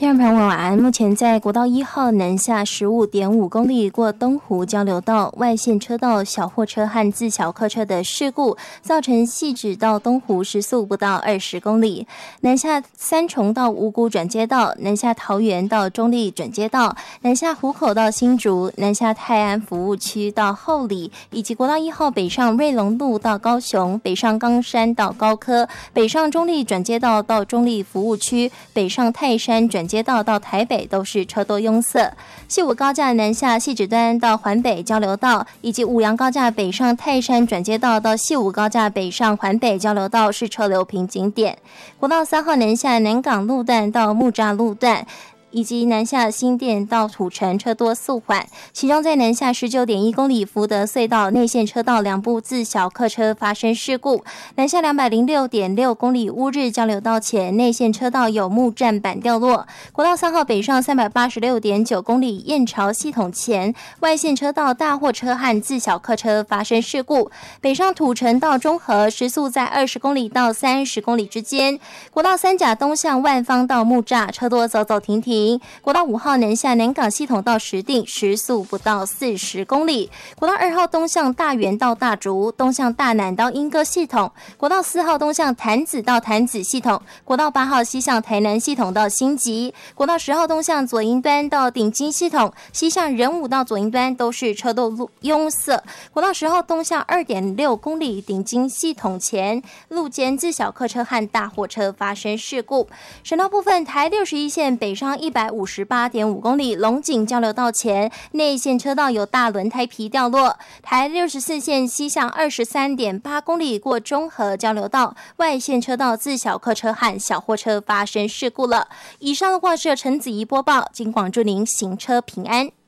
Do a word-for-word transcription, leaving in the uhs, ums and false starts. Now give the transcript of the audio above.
听众朋友晚安。目前在国道一号南下十五点五公里过东湖交流道外线车道小货车和自小客车的事故，造成汐止到东湖时速不到二十公里。南下三重到五股转接道，南下桃园到中立转接道，南下湖口到新竹，南下泰安服务区到后里，以及国道一号北上瑞隆路到高雄，北上冈山到高科，北上中立转接道到中立服务区，北上泰山转接道到台北都是车多拥塞。西武高架南下汐止端到环北交流道，以及五羊高架北上泰山转接道到西武高架北上环北交流道是车流瓶颈点。国道三号南下南港路段到木栅路段，以及南下新店到土城车多速缓，其中在南下 十九点一公里福德隧道内线车道两部自小客车发生事故，南下 两百零六点六公里乌日交流道前内线车道有木栈板掉落。国道三号北上 三百八十六点九公里燕巢系统前外线车道大货车和自小客车发生事故，北上土城到中和时速在二十公里到三十公里之间。国道三甲东向万方到木栅车多走走停停。国道五号南下南港系统到石碇时速不到四十公里。国道二号东向大园到大竹，东向大南到莺歌系统。国道四号东向潭子到潭子系统。国道八号西向台南系统到新集。国道十号东向左营端到顶金系统，西向仁武到左营端都是车道拥塞。国道十号东向 二点六公里顶金系统前路间自小客车和大货车发生事故。省道部分，台六十一线北上一百五十八点五公里龙井交流道前内线车道有大轮胎皮掉落。台六十四线西向 二十三点八公里过中和交流道外线车道自小客车和小货车发生事故了。以上的话是陈子怡播报，警广祝您行车平安。